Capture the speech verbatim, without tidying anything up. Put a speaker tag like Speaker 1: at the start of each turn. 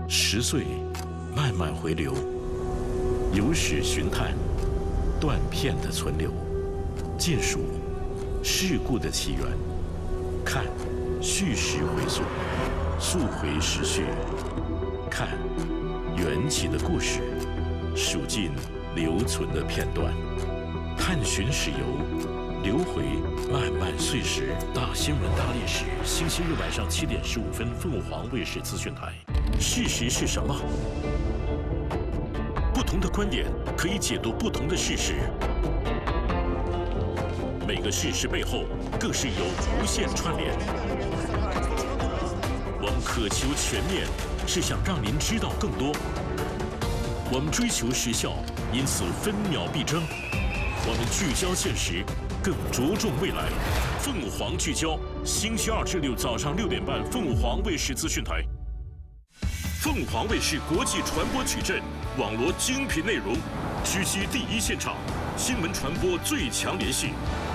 Speaker 1: 十岁，慢慢回流，有史寻探，断片的存留，见数事故的起源，看叙事回溯，溯回时序，看缘起的故事，数尽留存的片段，探寻史游，流回漫漫岁时。大新闻大历史，星期日晚上七点十五分，凤凰卫视资讯台。事实是什么？不同的观点可以解读不同的事实，每个事实背后更是有无限串联。我们渴求全面，是想让您知道更多。我们追求时效，因此分秒必争。我们聚焦现实，更着重未来。凤凰聚焦，星期二至六早上六点半，凤凰卫视资讯台。凤凰卫视国际传播矩阵，网罗精品内容，狙击第一现场，新闻传播最强联系。